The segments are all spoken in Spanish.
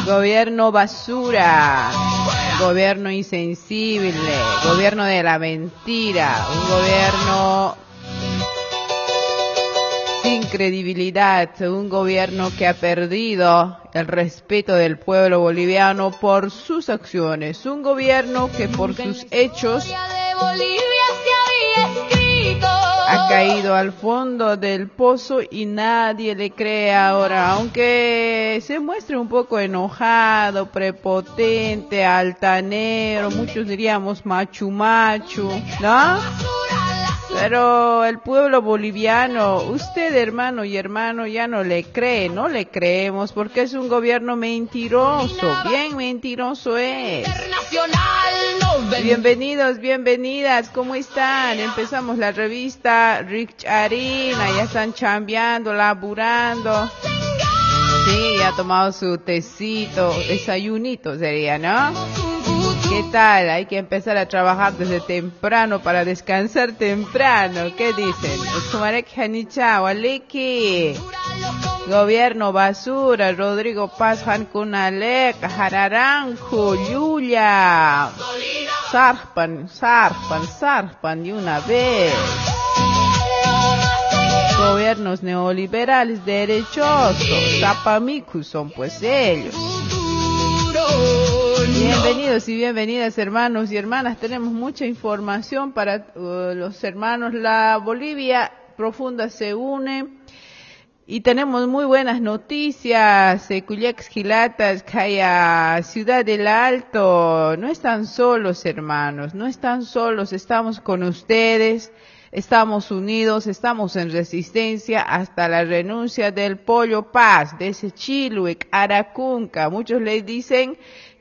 Gobierno basura, gobierno insensible, gobierno de la mentira, un gobierno sin credibilidad, un gobierno que ha perdido el respeto del pueblo boliviano por sus acciones, un gobierno que por sus hechos ha caído al fondo del pozo y nadie le cree ahora, aunque se muestre un poco enojado, prepotente, altanero, muchos diríamos machu machu, ¿no? Pero el pueblo boliviano, usted hermano y hermano, ya no le cree, no le creemos porque es un gobierno mentiroso, bien mentiroso es. Bienvenidos, bienvenidas, ¿cómo están? Empezamos la revista Rich Harina, ya están chambeando, laburando. Sí, ya ha tomado su tecito, desayunito sería, ¿no? ¿Qué tal? Hay que empezar a trabajar desde temprano para descansar temprano. ¿Qué dicen? Gobierno basura, Rodrigo Paz, Hancunalec, Jararanjo, Yuya. Zarpan de una vez. Gobiernos neoliberales derechosos, Zapamicu son pues ellos. Bienvenidos y bienvenidas hermanos y hermanas, tenemos mucha información para los hermanos. La Bolivia profunda se une y tenemos muy buenas noticias. Cuyax Gilatas, Caya, Ciudad del Alto, no están solos hermanos, no están solos, estamos con ustedes. Estamos unidos, estamos en resistencia hasta la renuncia del Pollo Paz, de ese Chiluic, Aracunca. Muchos les dicen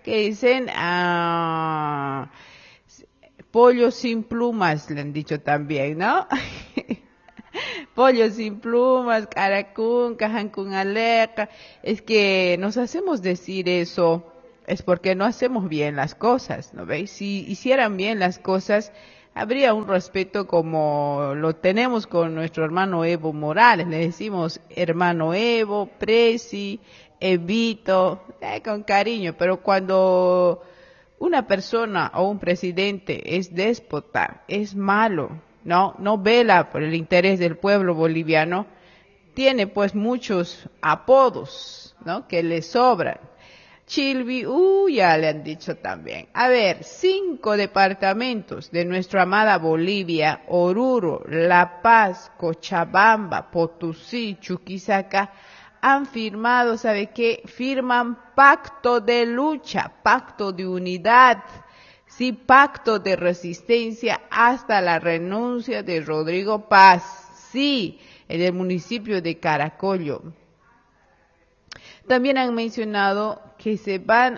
pollo sin plumas, le han dicho también, ¿no? Pollo sin plumas, Aracunca, Hancunaleca. Es que nos hacemos decir eso, es porque no hacemos bien las cosas, ¿no veis? Si hicieran bien las cosas, habría un respeto como lo tenemos con nuestro hermano Evo Morales. Le decimos hermano Evo, Presi, Evito, con cariño. Pero cuando una persona o un presidente es déspota, es malo, no vela por el interés del pueblo boliviano, tiene pues muchos apodos, ¿no? Que le sobran. Chilvi, ya le han dicho también. A ver, 5 departamentos de nuestra amada Bolivia, Oruro, La Paz, Cochabamba, Potosí, Chuquisaca, han firmado, ¿sabe qué? Firman pacto de lucha, pacto de unidad, sí, pacto de resistencia hasta la renuncia de Rodrigo Paz, sí, en el municipio de Caracollo. También han mencionado que se van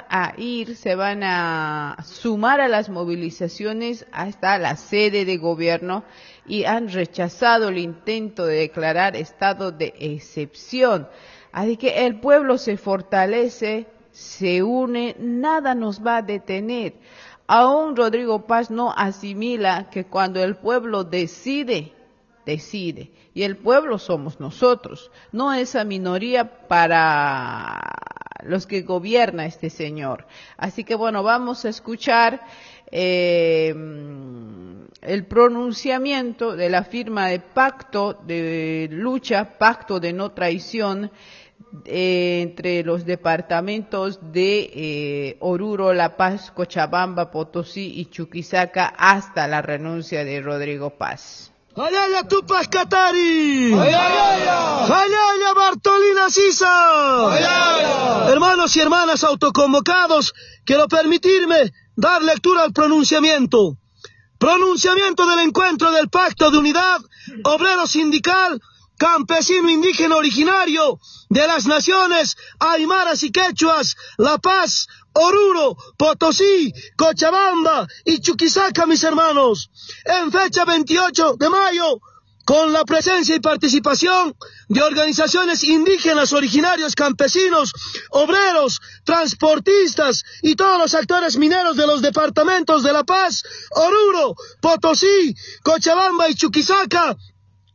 a sumar a las movilizaciones hasta la sede de gobierno y han rechazado el intento de declarar estado de excepción. Así que el pueblo se fortalece, se une, nada nos va a detener. Aún Rodrigo Paz no asimila que cuando el pueblo decide, y el pueblo somos nosotros, no esa minoría para los que gobierna este señor. Así que bueno, vamos a escuchar el pronunciamiento de la firma de pacto de lucha, pacto de no traición entre los departamentos de Oruro, La Paz, Cochabamba, Potosí y Chuquisaca hasta la renuncia de Rodrigo Paz. ¡Ayaya Tupac Katari! ¡Ayaya Bartolina Sisa! ¡Ayaya! Hermanos y hermanas autoconvocados, quiero permitirme dar lectura al pronunciamiento. Pronunciamiento del encuentro del Pacto de Unidad Obrero Sindical Campesino Indígena Originario de las Naciones Aymaras y Quechuas, La Paz, Oruro, Potosí, Cochabamba y Chuquisaca, mis hermanos, en fecha 28 de mayo, con la presencia y participación de organizaciones indígenas, originarios, campesinos, obreros, transportistas y todos los actores mineros de los departamentos de La Paz, Oruro, Potosí, Cochabamba y Chuquisaca,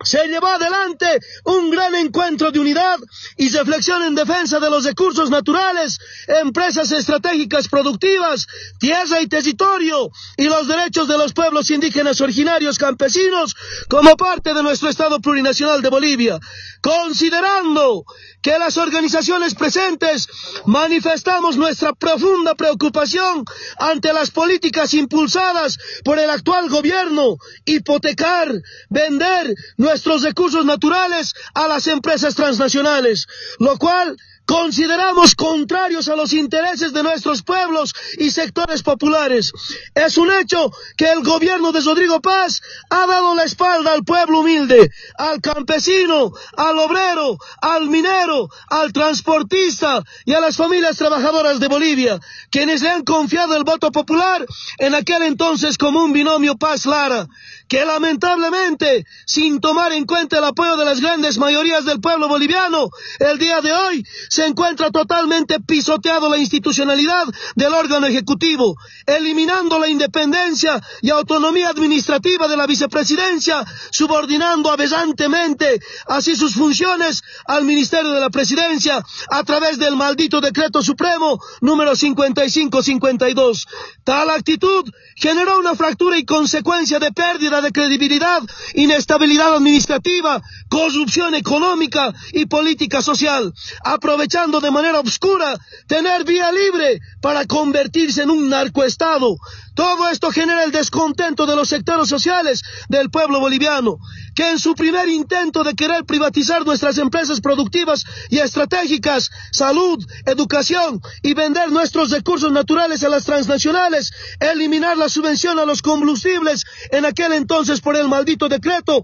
se llevó adelante un gran encuentro de unidad y reflexión en defensa de los recursos naturales, empresas estratégicas productivas, tierra y territorio, y los derechos de los pueblos indígenas originarios campesinos como parte de nuestro Estado plurinacional de Bolivia. Considerando que las organizaciones presentes manifestamos nuestra profunda preocupación ante las políticas impulsadas por el actual gobierno, hipotecar, vender nuestros recursos naturales a las empresas transnacionales, lo cual consideramos contrarios a los intereses de nuestros pueblos y sectores populares. Es un hecho que el gobierno de Rodrigo Paz ha dado la espalda al pueblo humilde, al campesino, al obrero, al minero, al transportista y a las familias trabajadoras de Bolivia, quienes le han confiado el voto popular en aquel entonces como un binomio Paz-Lara, que lamentablemente, sin tomar en cuenta el apoyo de las grandes mayorías del pueblo boliviano, el día de hoy se encuentra totalmente pisoteado la institucionalidad del órgano ejecutivo, eliminando la independencia y autonomía administrativa de la vicepresidencia, subordinando aberrantemente así sus funciones al Ministerio de la Presidencia a través del maldito Decreto Supremo número 5552. Tal actitud generó una fractura y consecuencia de pérdida de credibilidad, inestabilidad administrativa, corrupción económica y política social, aprovechando de manera obscura tener vía libre para convertirse en un narcoestado. Todo esto genera el descontento de los sectores sociales del pueblo boliviano, que en su primer intento de querer privatizar nuestras empresas productivas y estratégicas, salud, educación y vender nuestros recursos naturales a las transnacionales, eliminar la subvención a los combustibles en aquel entonces por el maldito decreto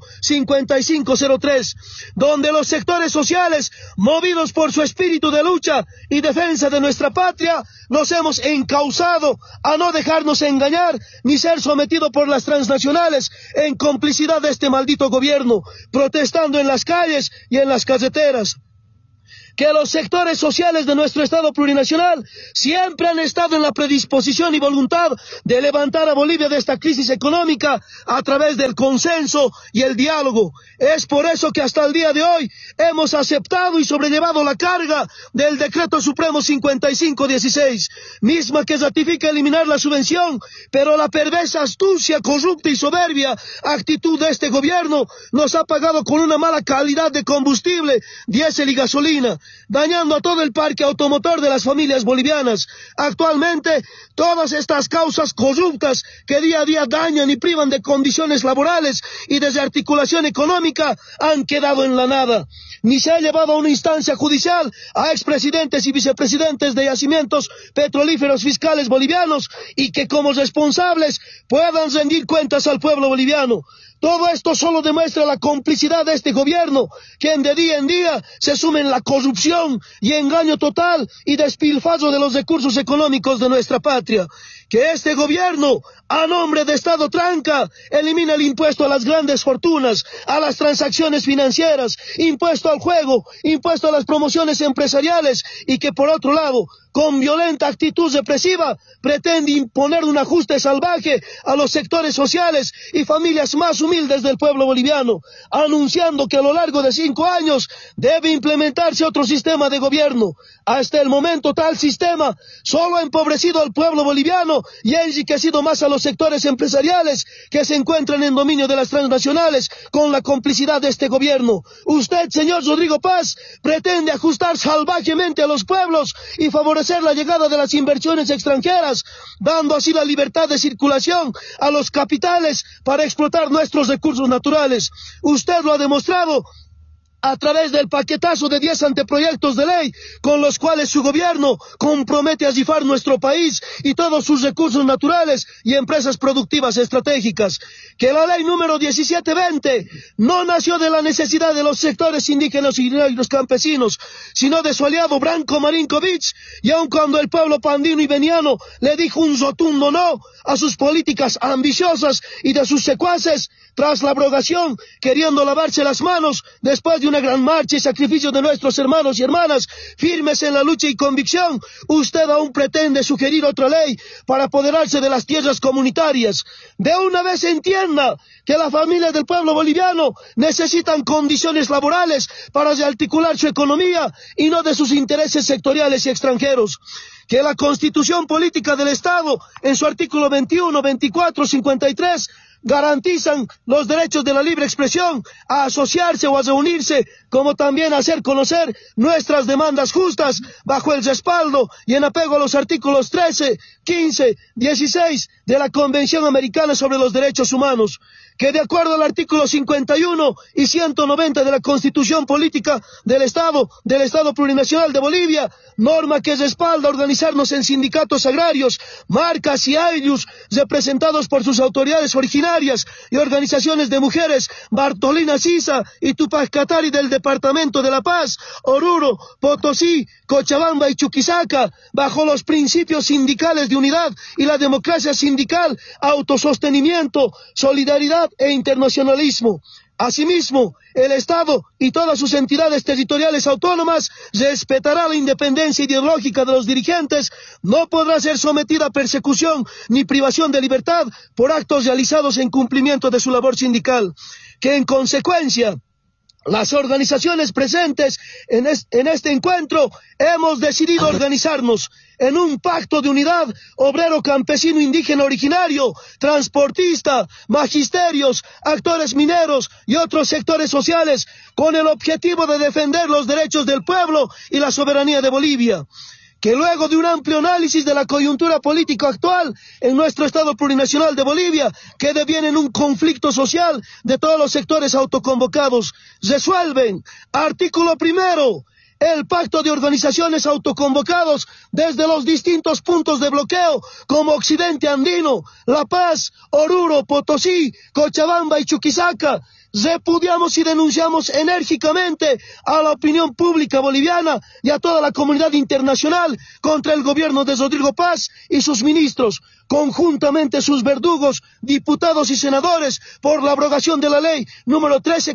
5503, donde los sectores sociales, movidos por su espíritu de lucha y defensa de nuestra patria, nos hemos encauzado a no dejarnos engañar ni ser sometidos por las transnacionales en complicidad de este maldito gobierno, protestando en las calles y en las carreteras. Que los sectores sociales de nuestro Estado plurinacional siempre han estado en la predisposición y voluntad de levantar a Bolivia de esta crisis económica a través del consenso y el diálogo. Es por eso que hasta el día de hoy hemos aceptado y sobrellevado la carga del Decreto Supremo 5516, misma que ratifica eliminar la subvención, pero la perversa astucia, corrupta y soberbia actitud de este gobierno nos ha pagado con una mala calidad de combustible, diésel y gasolina, dañando a todo el parque automotor de las familias bolivianas. Actualmente, todas estas causas corruptas que día a día dañan y privan de condiciones laborales y de articulación económica han quedado en la nada. Ni se ha llevado a una instancia judicial a expresidentes y vicepresidentes de yacimientos petrolíferos fiscales bolivianos y que como responsables puedan rendir cuentas al pueblo boliviano. Todo esto solo demuestra la complicidad de este gobierno, quien de día en día se sume en la corrupción y engaño total y despilfarro de los recursos económicos de nuestra patria. Que este gobierno, a nombre de Estado Tranca, elimina el impuesto a las grandes fortunas, a las transacciones financieras, impuesto al juego, impuesto a las promociones empresariales y que por otro lado, con violenta actitud represiva, pretende imponer un ajuste salvaje a los sectores sociales y familias más humildes del pueblo boliviano, anunciando que a lo largo de 5 años debe implementarse otro sistema de gobierno. Hasta el momento tal sistema solo ha empobrecido al pueblo boliviano y ha enriquecido más a los sectores empresariales que se encuentran en dominio de las transnacionales con la complicidad de este gobierno. Usted, señor Rodrigo Paz, pretende ajustar salvajemente a los pueblos y favorecer la llegada de las inversiones extranjeras, dando así la libertad de circulación a los capitales para explotar nuestros recursos naturales. Usted lo ha demostrado a través del paquetazo de 10 anteproyectos de ley con los cuales su gobierno compromete a rifar nuestro país y todos sus recursos naturales y empresas productivas estratégicas. Que la ley número 1720 no nació de la necesidad de los sectores indígenas y los campesinos, sino de su aliado Branko Marinkovic, y aun cuando el pueblo pandino y beniano le dijo un rotundo no a sus políticas ambiciosas y de sus secuaces, tras la abrogación, queriendo lavarse las manos después de una una gran marcha y sacrificio de nuestros hermanos y hermanas, firmes en la lucha y convicción, usted aún pretende sugerir otra ley para apoderarse de las tierras comunitarias. De una vez entienda que las familias del pueblo boliviano necesitan condiciones laborales para rearticular su economía y no de sus intereses sectoriales y extranjeros. Que la Constitución Política del Estado, en su artículo 21, 24, 53, garantizan los derechos de la libre expresión, a asociarse o a reunirse, como también a hacer conocer nuestras demandas justas bajo el respaldo y en apego a los artículos 13, 15, 16 de la Convención Americana sobre los Derechos Humanos. Que de acuerdo al artículo 51 y 190 de la Constitución Política del Estado Plurinacional de Bolivia, norma que respalda organizarnos en sindicatos agrarios, marcas y aylus representados por sus autoridades originarias y organizaciones de mujeres, Bartolina Sisa y Tupac Katari del Departamento de La Paz, Oruro, Potosí, Cochabamba y Chuquisaca, bajo los principios sindicales de unidad y la democracia sindical, autosostenimiento, solidaridad e internacionalismo. Asimismo, el Estado y todas sus entidades territoriales autónomas respetará la independencia ideológica de los dirigentes, no podrá ser sometida a persecución ni privación de libertad por actos realizados en cumplimiento de su labor sindical. Que en consecuencia, las organizaciones presentes en este encuentro hemos decidido organizarnos en un pacto de unidad obrero, campesino, indígena, originario, transportista, magisterios, actores mineros y otros sectores sociales, con el objetivo de defender los derechos del pueblo y la soberanía de Bolivia. Que luego de un amplio análisis de la coyuntura política actual en nuestro Estado Plurinacional de Bolivia, que deviene en un conflicto social de todos los sectores autoconvocados, resuelven, artículo 1, el pacto de organizaciones autoconvocados desde los distintos puntos de bloqueo como Occidente Andino, La Paz, Oruro, Potosí, Cochabamba y Chuquisaca. Repudiamos y denunciamos enérgicamente a la opinión pública boliviana y a toda la comunidad internacional contra el gobierno de Rodrigo Paz y sus ministros, conjuntamente sus verdugos, diputados y senadores, por la abrogación de la ley número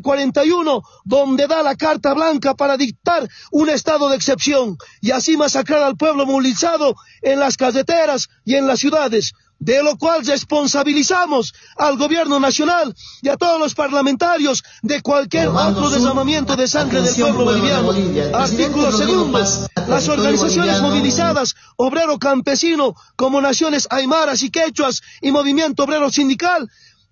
1341, donde da la carta blanca para dictar un estado de excepción y así masacrar al pueblo movilizado en las carreteras y en las ciudades. De lo cual responsabilizamos al gobierno nacional y a todos los parlamentarios de cualquier otro derramamiento de sangre del pueblo boliviano. Artículo 2. Las organizaciones movilizadas, obrero campesino, como naciones aymaras y quechuas y movimiento obrero sindical,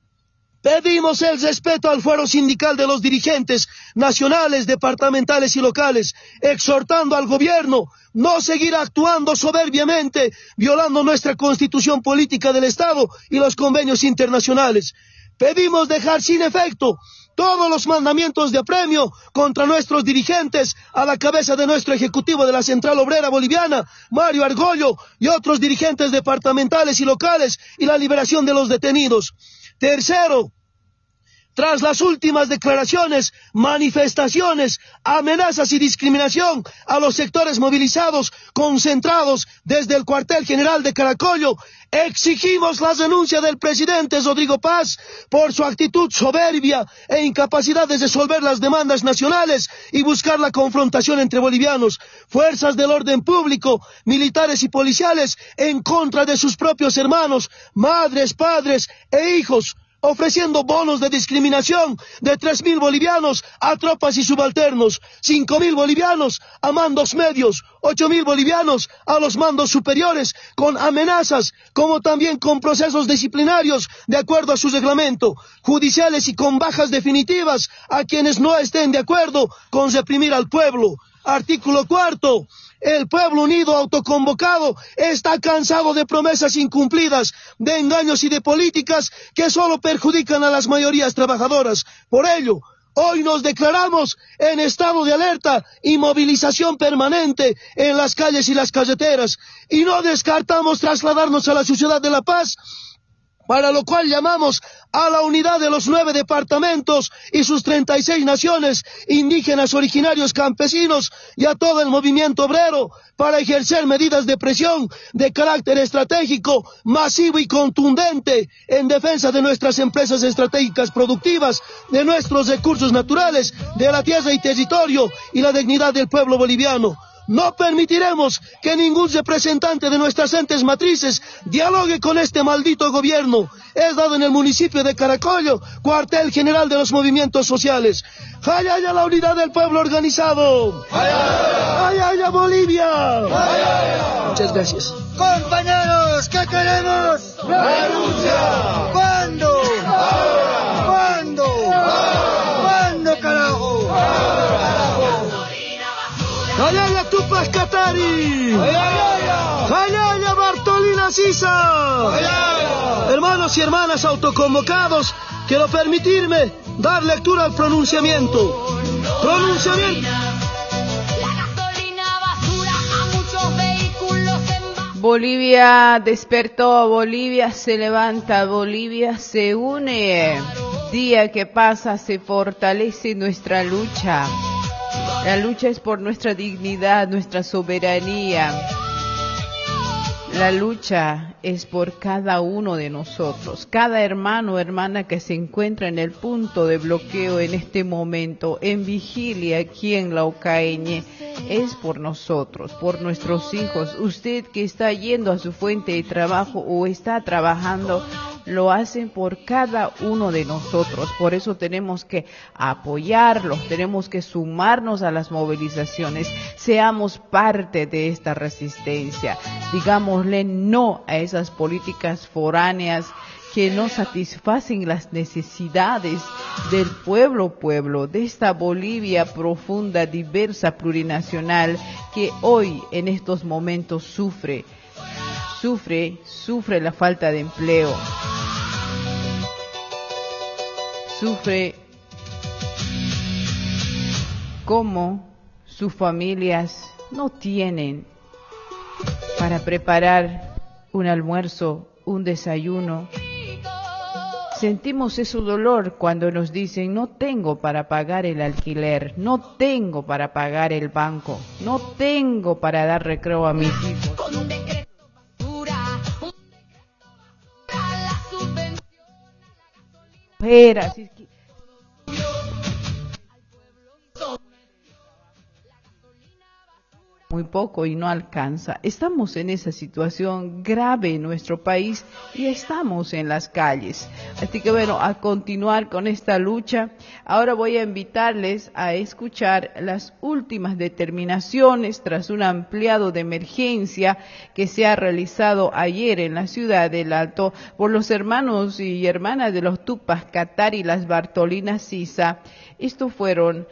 pedimos el respeto al fuero sindical de los dirigentes nacionales, departamentales y locales, exhortando al gobierno no seguir actuando soberbiamente, violando nuestra Constitución Política del Estado y los convenios internacionales. Pedimos dejar sin efecto todos los mandamientos de apremio contra nuestros dirigentes a la cabeza de nuestro Ejecutivo de la Central Obrera Boliviana, Mario Argollo, y otros dirigentes departamentales y locales, y la liberación de los detenidos. Tercero, tras las últimas declaraciones, manifestaciones, amenazas y discriminación a los sectores movilizados concentrados desde el cuartel general de Caracollo, exigimos la renuncia del presidente Rodrigo Paz por su actitud soberbia e incapacidad de resolver las demandas nacionales y buscar la confrontación entre bolivianos, fuerzas del orden público, militares y policiales en contra de sus propios hermanos, madres, padres e hijos, ofreciendo bonos de discriminación de 3.000 bolivianos a tropas y subalternos, 5.000 bolivianos a mandos medios, 8.000 bolivianos a los mandos superiores, con amenazas, como también con procesos disciplinarios de acuerdo a su reglamento, judiciales y con bajas definitivas a quienes no estén de acuerdo con reprimir al pueblo. Artículo 4. El pueblo unido autoconvocado está cansado de promesas incumplidas, de engaños y de políticas que solo perjudican a las mayorías trabajadoras. Por ello, hoy nos declaramos en estado de alerta y movilización permanente en las calles y las carreteras, y no descartamos trasladarnos a la ciudad de La Paz para lo cual llamamos a la unidad de los 9 departamentos y sus 36 naciones indígenas originarios campesinos y a todo el movimiento obrero para ejercer medidas de presión de carácter estratégico, masivo y contundente en defensa de nuestras empresas estratégicas productivas, de nuestros recursos naturales, de la tierra y territorio y la dignidad del pueblo boliviano. No permitiremos que ningún representante de nuestras entes matrices dialogue con este maldito gobierno. Es dado en el municipio de Caracollo, cuartel general de los movimientos sociales. ¡Jayaya la unidad del pueblo organizado! ¡Jayaya Bolivia! Muchas gracias. Compañeros, ¿qué queremos? ¡La lucha! ¿Cuándo? ¡Ahora! ¿Cuándo? ¡Ahora! ¿Cuándo, carajo? ¡Jayaya Tupac Katari! ¡Jayaya Bartolina Sisa! Hermanos y hermanas autoconvocados, quiero permitirme dar lectura al pronunciamiento. Pronunciamiento. Bolivia despertó, Bolivia se levanta, Bolivia se une. Día que pasa se fortalece nuestra lucha. La lucha es por nuestra dignidad, nuestra soberanía. La lucha es por cada uno de nosotros, cada hermano o hermana que se encuentra en el punto de bloqueo en este momento, en vigilia aquí en Laucaeñe, es por nosotros, por nuestros hijos. Usted que está yendo a su fuente de trabajo o está trabajando, lo hacen por cada uno de nosotros. Por eso tenemos que apoyarlos, tenemos que sumarnos a las movilizaciones, seamos parte de esta resistencia, digámosle no a esas políticas foráneas que no satisfacen las necesidades del pueblo, de esta Bolivia profunda, diversa, plurinacional, que hoy en estos momentos sufre la falta de empleo, sufre cómo sus familias no tienen para preparar un almuerzo, un desayuno. Sentimos ese dolor cuando nos dicen no tengo para pagar el alquiler, no tengo para pagar el banco, no tengo para dar recreo a mis hijos. Espera, si es que... muy poco y no alcanza. Estamos en esa situación grave en nuestro país y estamos en las calles. Así que bueno, a continuar con esta lucha. Ahora voy a invitarles a escuchar las últimas determinaciones tras un ampliado de emergencia que se ha realizado ayer en la ciudad del Alto por los hermanos y hermanas de los Tupac Katari y las Bartolinas Sisa. Estos fueron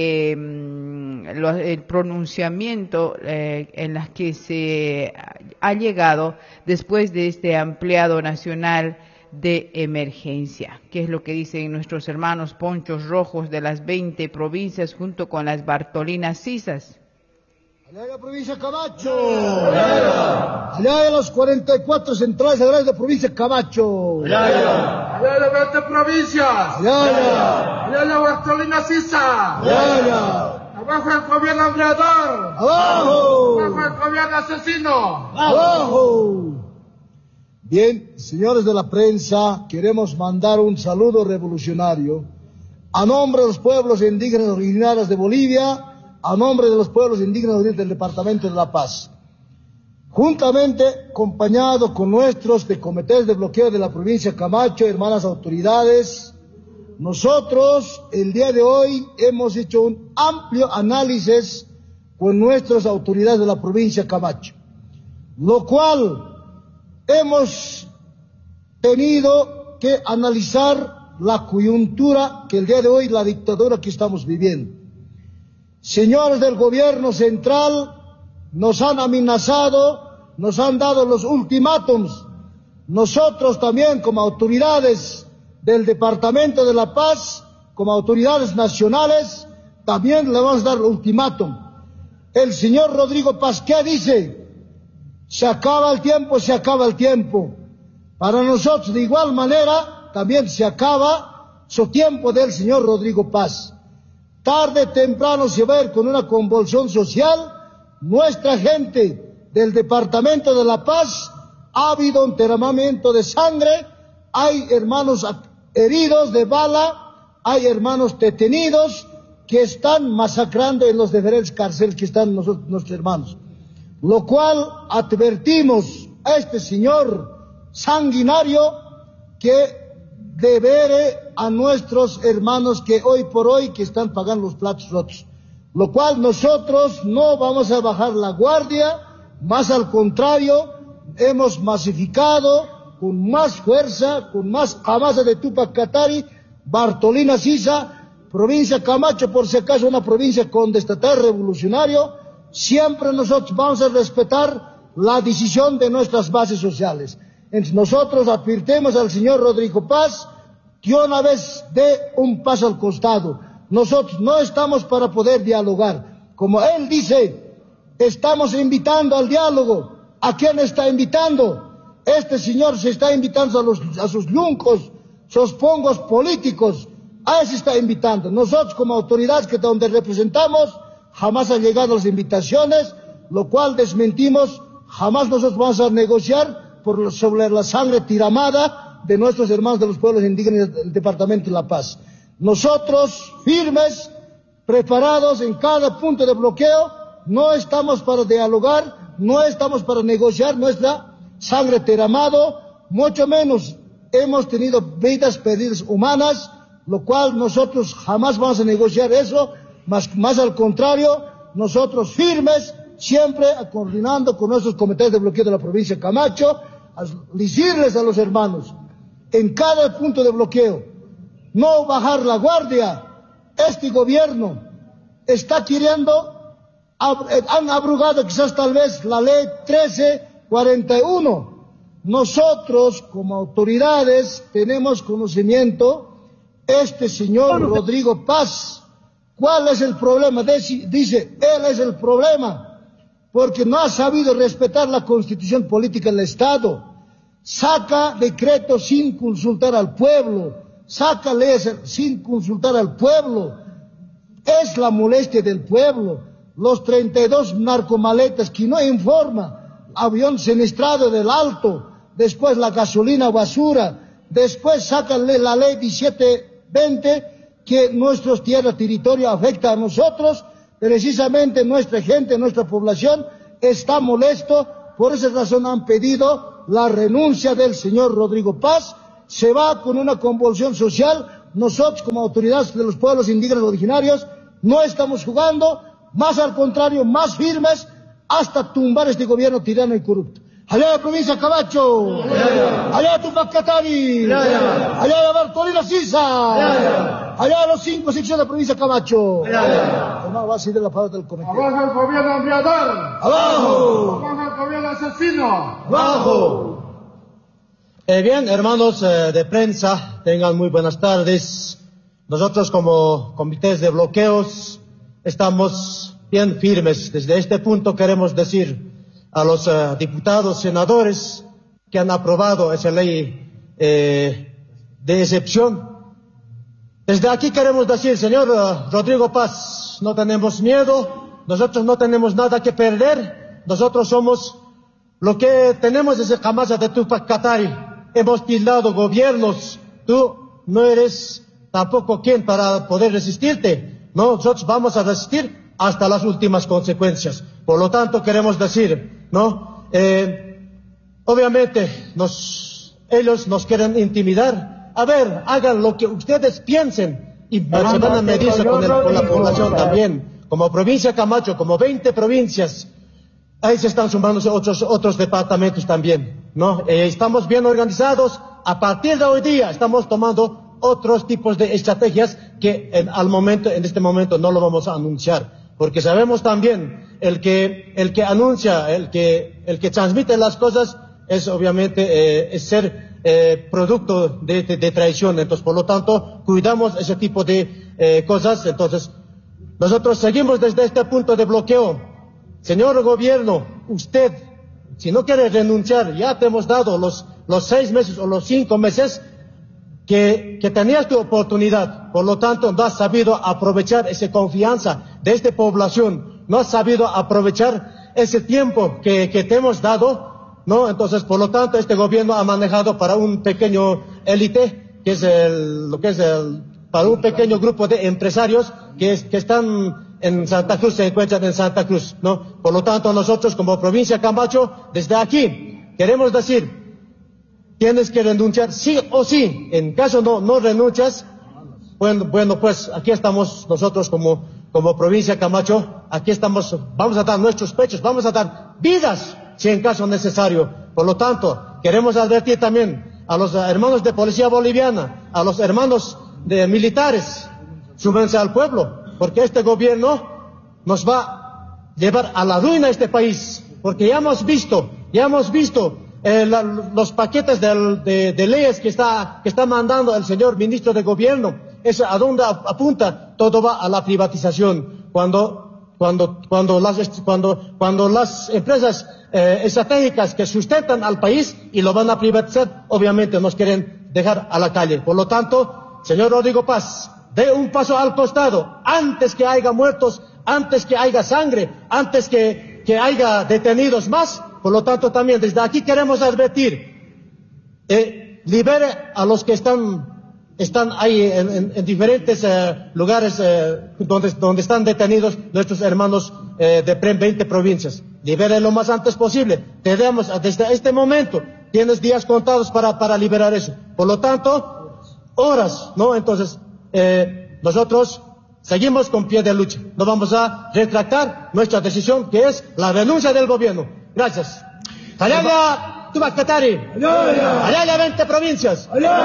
el pronunciamiento en las que se ha llegado después de este ampliado nacional de emergencia. ¿Qué es lo que dicen nuestros hermanos ponchos rojos de las 20 provincias junto con las Bartolinas Sisas? Allá la provincia Camacho. Allá de los 44 centrales agrarias de la provincia Camacho. Allá de 20 provincias. Allá la Bartolina Sisa. Abajo el gobierno hambriador. Abajo. Abajo el gobierno asesino. Abajo. Bien, señores de la prensa, queremos mandar un saludo revolucionario a nombre de los pueblos indígenas originarios de Bolivia, a nombre de los pueblos indígenas del Departamento de La Paz, juntamente acompañado con nuestros de comités de bloqueo de la provincia Camacho, hermanas autoridades. Nosotros el día de hoy hemos hecho un amplio análisis con nuestras autoridades de la provincia Camacho, lo cual hemos tenido que analizar la coyuntura que el día de hoy, la dictadura que estamos viviendo. Señores del gobierno central, nos han amenazado, nos han dado los ultimátums. Nosotros también, como autoridades del Departamento de La Paz, como autoridades nacionales, también le vamos a dar el ultimátum. El señor Rodrigo Paz, ¿qué dice? Se acaba el tiempo, se acaba el tiempo. Para nosotros, de igual manera, también se acaba su tiempo del señor Rodrigo Paz. Tarde o temprano se va a ir con una convulsión social. Nuestra gente del Departamento de La Paz, ha habido un derramamiento de sangre, hay hermanos heridos de bala, hay hermanos detenidos que están masacrando en los diferentes cárceles que están nuestros hermanos. Lo cual advertimos a este señor sanguinario que debere a nuestros hermanos que hoy por hoy que están pagando los platos rotos. Lo cual nosotros no vamos a bajar la guardia, más al contrario, hemos masificado con más fuerza, con más camasa de Tupac Katari, Bartolina Sisa, provincia Camacho, por si acaso una provincia contestatario revolucionario. Siempre nosotros vamos a respetar la decisión de nuestras bases sociales. Entonces nosotros advirtemos al señor Rodrigo Paz que una vez dé un paso al costado. Nosotros no estamos para poder dialogar. Como él dice, estamos invitando al diálogo. ¿A quién está invitando? Este señor se está invitando a sus yuncos, sus pongos políticos. A eso está invitando. Nosotros como autoridades que donde representamos, jamás han llegado las invitaciones, lo cual desmentimos. Jamás nosotros vamos a negociar sobre la sangre tiramada de nuestros hermanos de los pueblos indígenas del Departamento de La Paz. Nosotros, firmes, preparados en cada punto de bloqueo, no estamos para dialogar, no estamos para negociar nuestra sangre derramado, mucho menos hemos tenido vidas perdidas humanas, lo cual nosotros jamás vamos a negociar eso, más al contrario, nosotros firmes, siempre coordinando con nuestros comités de bloqueo de la provincia de Camacho, a decirles a los hermanos, en cada punto de bloqueo, no bajar la guardia. Este gobierno está queriendo, han abrogado quizás tal vez la ley 1341. Nosotros como autoridades tenemos conocimiento, este señor Rodrigo Paz, ¿cuál es el problema? Dice, él es el problema, porque no ha sabido respetar la constitución política del Estado, saca decretos sin consultar al pueblo, saca leyes sin consultar al pueblo, es la molestia del pueblo, los 32 narcomaletas que no informa, avión sinistrado del Alto, después la gasolina basura, después sacan la ley 1720 que nuestros tierras, territorio afecta a nosotros, precisamente nuestra gente, nuestra población está molesto, por esa razón han pedido la renuncia del señor Rodrigo Paz, se va con una convulsión social. Nosotros como autoridades de los pueblos indígenas originarios no estamos jugando, más al contrario, más firmes hasta tumbar este gobierno tirano y corrupto. Allá la provincia de Camacho, allá Tupac Katari, allá la Bartolina Sisa, allá los 5 secciones de la provincia de Camacho. No va a ser la palabra del comité. Abajo el gobierno hambriador. Abajo. Abajo el gobierno asesino. Abajo. Bien, hermanos de prensa, tengan muy buenas tardes. Nosotros como comités de bloqueos estamos bien firmes. Desde este punto queremos decir a los diputados, senadores que han aprobado esa ley de excepción. Desde aquí queremos decir, señor Rodrigo Paz, no tenemos miedo, nosotros no tenemos nada que perder, nosotros somos lo que tenemos es el camasa de Tupac Katari. Hemos tildado gobiernos, tú no eres tampoco quien para poder resistirte, no, nosotros vamos a resistir hasta las últimas consecuencias. Por lo tanto queremos decir, ¿no? Obviamente ellos nos quieren intimidar. A ver, hagan lo que ustedes piensen y se van a medirse con la población también. Como provincia Camacho, como 20 provincias, ahí se están sumando otros departamentos también, ¿no? Estamos bien organizados. A partir de hoy día estamos tomando otros tipos de estrategias que en este momento no lo vamos a anunciar. Porque sabemos también, el que anuncia, el que transmite las cosas, es obviamente, es ser producto de traición. Entonces, por lo tanto, cuidamos ese tipo de cosas. Entonces, nosotros seguimos desde este punto de bloqueo. Señor gobierno, usted, si no quiere renunciar, ya te hemos dado los los 6 meses o los 5 meses que tenías tu oportunidad. Por lo tanto, no has sabido aprovechar esa confianza de esta población, no has sabido aprovechar ese tiempo que te hemos dado, ¿no? Entonces, por lo tanto, este gobierno ha manejado para un pequeño élite, que es para un pequeño grupo de empresarios que están en Santa Cruz, se encuentran en Santa Cruz, ¿no? Por lo tanto, nosotros como provincia Camacho, desde aquí, queremos decir, tienes que renunciar sí o sí. En caso no renuncias, bueno, pues aquí estamos nosotros como provincia Camacho, aquí estamos, vamos a dar nuestros pechos, vamos a dar vidas si en caso necesario. Por lo tanto, queremos advertir también a los hermanos de Policía Boliviana, a los hermanos de militares, súmense al pueblo, porque este gobierno nos va a llevar a la ruina a este país, porque ya hemos visto los paquetes de leyes que está mandando el señor ministro de gobierno. ¿A dónde apunta? Todo va a la privatización. Cuando las empresas estratégicas que sustentan al país y lo van a privatizar, obviamente nos quieren dejar a la calle. Por lo tanto, señor Rodrigo Paz, dé un paso al costado, antes que haya muertos, antes que haya sangre, antes que haya detenidos más. Por lo tanto, también desde aquí queremos advertir, libere a los que están ahí en diferentes lugares donde están detenidos nuestros hermanos de 20 provincias. Libere lo más antes posible. Tenemos desde este momento, tienes días contados para liberar eso. Por lo tanto, horas, ¿no? Entonces, nosotros seguimos con pie de lucha. No vamos a retractar nuestra decisión, que es la renuncia del gobierno. Gracias. Allá Tubacatari. Allá 20 provincias.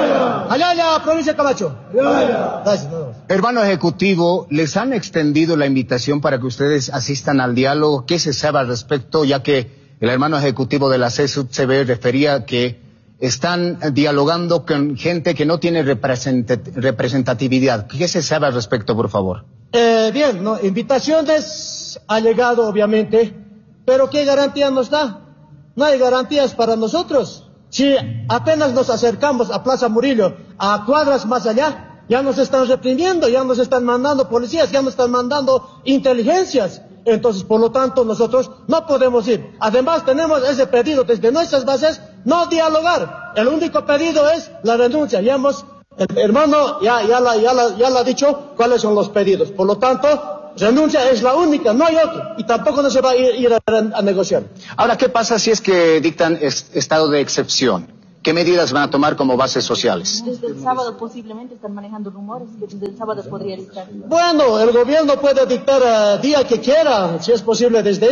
Allá provincia de Camacho. Gracias. Hermano ejecutivo, ¿les han extendido la invitación para que ustedes asistan al diálogo? ¿Qué se sabe al respecto? Ya que el hermano ejecutivo de la CSUTCB refería que están dialogando con gente que no tiene representatividad. ¿Qué se sabe al respecto, por favor? Bien, no, invitaciones ha llegado, obviamente, pero ¿qué garantía nos da? No hay garantías para nosotros. Si apenas nos acercamos a Plaza Murillo, a cuadras más allá, ya nos están reprimiendo, ya nos están mandando policías, ya nos están mandando inteligencias. Entonces, por lo tanto, nosotros no podemos ir. Además, tenemos ese pedido desde nuestras bases, no dialogar. El único pedido es la renuncia. El hermano ya le ha dicho cuáles son los pedidos. Por lo tanto, renuncia es la única, no hay otro. Y tampoco no se va a ir a negociar. Ahora, ¿qué pasa si es que dictan estado de excepción? ¿Qué medidas van a tomar como bases sociales? Desde el sábado posiblemente están manejando rumores que desde el sábado podría dictar. Bueno, el gobierno puede dictar día que quiera, si es posible desde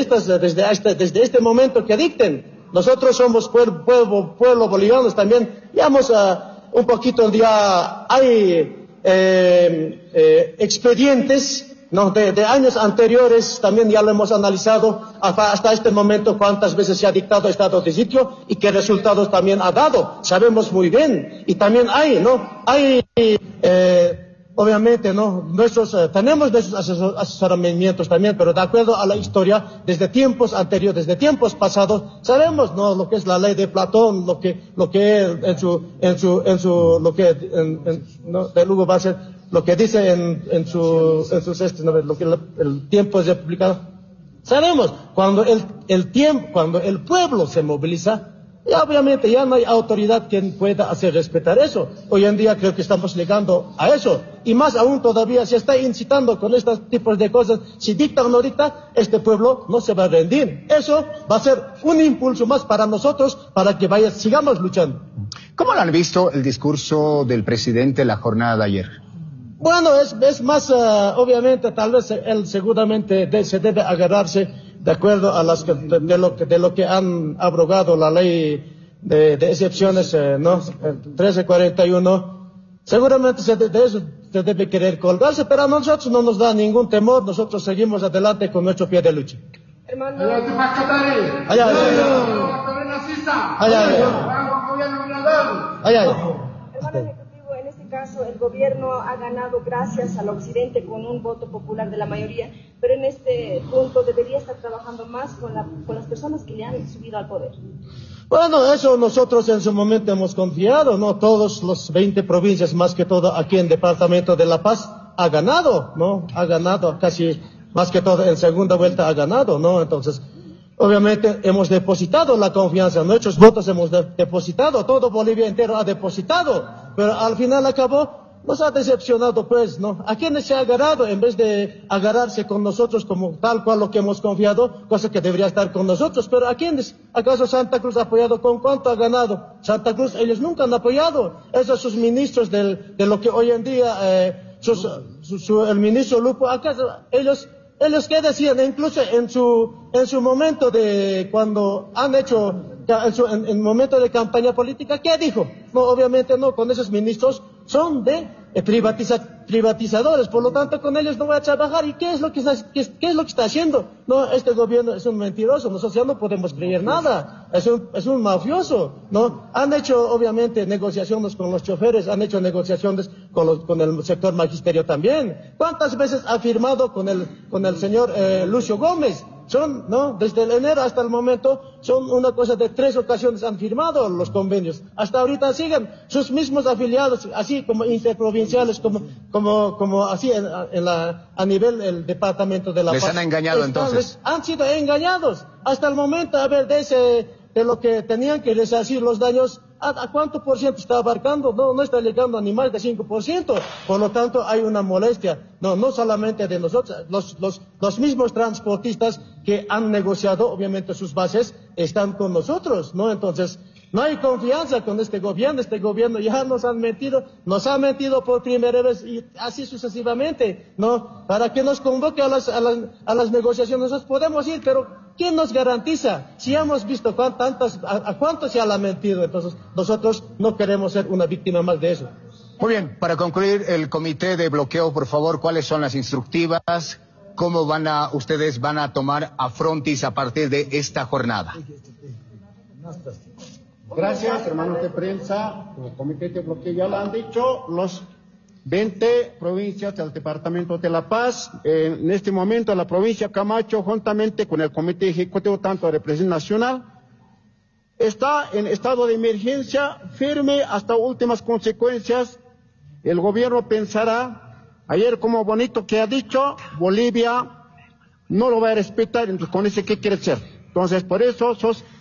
este momento que dicten. Nosotros somos pueblo bolivianos también. Digamos, un poquito ya hay expedientes, ¿no? de años anteriores, también ya lo hemos analizado hasta este momento, cuántas veces se ha dictado estado de sitio y qué resultados también ha dado. Sabemos muy bien. Y también obviamente, ¿no? Tenemos nuestros asesoramientos también, pero de acuerdo a la historia, desde tiempos anteriores, desde tiempos pasados, sabemos, ¿no? Lo que es la ley de Platón, lo que de Lugo va a ser, lo que dice en sus lo que el tiempo es republicano. Sabemos, cuando el pueblo se moviliza, ya obviamente ya no hay autoridad que pueda hacer respetar eso. Hoy en día creo que estamos llegando a eso. Y más aún todavía se está incitando con estos tipos de cosas. Si dicta o no dicta, este pueblo no se va a rendir. Eso va a ser un impulso más para nosotros, para que sigamos luchando. ¿Cómo lo han visto el discurso del presidente la jornada de ayer? Bueno, es más, obviamente, tal vez él seguramente se debe agarrarse de acuerdo a de lo que han abrogado la ley de excepciones, ¿no? 1341. Seguramente de eso se debe querer colgarse, pero a nosotros no nos da ningún temor. Nosotros seguimos adelante con nuestro pie de lucha. Hermano, allá. en este caso, caso el gobierno ha ganado gracias al occidente con un voto popular de la mayoría, pero en este punto debería estar trabajando más con las personas que le han subido al poder. Bueno, eso nosotros en su momento hemos confiado, ¿no? Todos los 20 provincias, más que todo aquí en Departamento de La Paz, ha ganado, ¿no? Ha ganado casi, más que todo en segunda vuelta ha ganado, ¿no? Entonces, obviamente hemos depositado la confianza, nuestros votos hemos depositado, todo Bolivia entero ha depositado, pero al final acabó, nos ha decepcionado, pues, ¿no? ¿A quiénes se ha agarrado en vez de agarrarse con nosotros como tal cual lo que hemos confiado, cosa que debería estar con nosotros? Pero ¿a quiénes? ¿Acaso Santa Cruz ha apoyado? ¿Con cuánto ha ganado? Santa Cruz, ellos nunca han apoyado. Esos sus ministros de lo que hoy en día, el ministro Lupo, ¿acaso ellos qué decían? Incluso en su momento de cuando han hecho, en momento de campaña política, ¿qué dijo? No, obviamente no, con esos ministros son de privatizadores, por lo tanto con ellos no voy a trabajar. ¿Y qué es lo que está haciendo? No, este gobierno es un mentiroso, nosotros ya no podemos creer nada, es un mafioso, ¿no? Han hecho obviamente negociaciones con los choferes, han hecho negociaciones con el sector magisterio también. ¿Cuántas veces ha firmado con el señor Lucio Gómez? Son, ¿no? Desde el enero hasta el momento, son una cosa de 3 ocasiones han firmado los convenios. Hasta ahorita siguen sus mismos afiliados, así como interprovinciales, como así a nivel del departamento de La Paz. ¿Les han engañado entonces? Han sido engañados. Hasta el momento, a ver, de lo que tenían que resarcir los daños, ¿a cuánto por ciento está abarcando? No está llegando a ni más de 5%. Por lo tanto, hay una molestia. No solamente de nosotros, los mismos transportistas que han negociado, obviamente sus bases están con nosotros, ¿no? Entonces, no hay confianza con este gobierno ya nos ha mentido por primera vez y así sucesivamente, ¿no? Para que nos convoque a las negociaciones, nosotros podemos ir, pero ¿quién nos garantiza? Si hemos visto a cuánto se ha mentido, entonces nosotros no queremos ser una víctima más de eso. Muy bien, para concluir el comité de bloqueo, por favor, ¿cuáles son las instructivas? ¿Cómo ustedes van a tomar a frontis a partir de esta jornada? Gracias, hermanos de prensa. El comité de bloqueo ya lo han dicho, los 20 provincias del departamento de La Paz. En este momento la provincia Camacho, juntamente con el comité ejecutivo, tanto de representación nacional, está en estado de emergencia firme hasta últimas consecuencias. El gobierno pensará, ayer como bonito que ha dicho, Bolivia no lo va a respetar, entonces con ese ¿qué quiere ser? Entonces por eso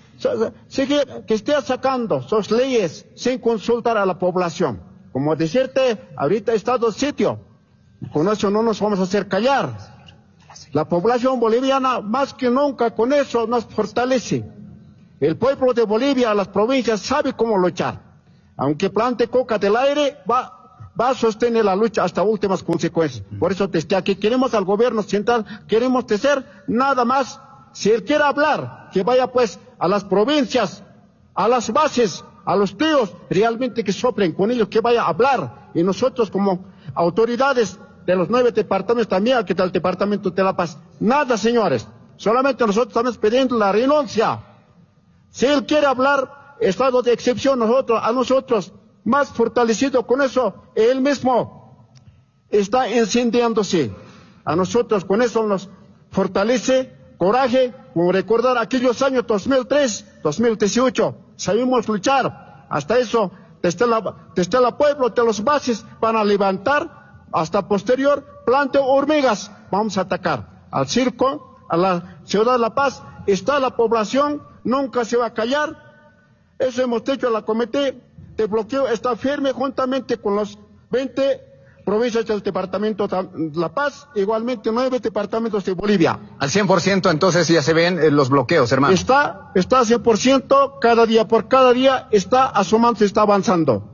sigue que esté sacando sus leyes sin consultar a la población. Como decirte, ahorita estado sitio, con eso no nos vamos a hacer callar. La población boliviana más que nunca con eso nos fortalece. El pueblo de Bolivia, las provincias, sabe cómo luchar. Aunque plante coca del aire, va a sostener la lucha hasta últimas consecuencias. Por eso desde aquí queremos al gobierno central, queremos decir nada más. Si él quiere hablar, que vaya pues a las provincias, a las bases, a los tíos, realmente que soplen con ellos, que vaya a hablar. Y nosotros como autoridades de los 9 departamentos, también aquí del departamento de La Paz, nada, señores. Solamente nosotros estamos pidiendo la renuncia. Si él quiere hablar, estado de excepción, a nosotros, más fortalecido con eso, él mismo está incendiándose. A nosotros con eso nos fortalece coraje, como recordar aquellos años 2003, 2018, sabemos luchar. Hasta eso, desde el pueblo, de los bases, van a levantar, hasta posterior, plante hormigas, vamos a atacar. Al circo, a la ciudad de La Paz, está la población, nunca se va a callar. Eso hemos dicho, la comité de bloqueo está firme juntamente con los 20 provincias del departamento de La Paz, igualmente 9 departamentos de Bolivia. Al 100% entonces ya se ven los bloqueos, hermano. Está al 100%, cada día por cada día está asomándose, está avanzando.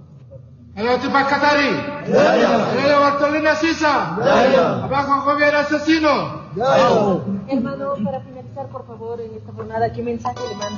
Bartolina Sisa. Abajo gobierno asesino. Hermano, para finalizar, por favor, en esta jornada, ¿qué mensaje le manda